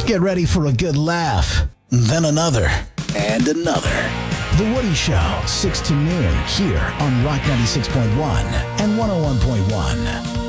Get ready for a good laugh, then another, and another. The Woody Show, 6 to noon, here on Rock 96.1 and 101.1.